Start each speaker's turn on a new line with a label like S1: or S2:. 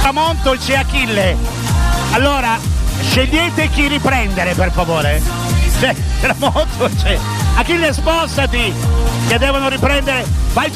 S1: tramonto c'è Achille. Allora, scegliete chi riprendere, per favore. Cioè, tramonto c'è. Achille, spostati, che devono riprendere. Vai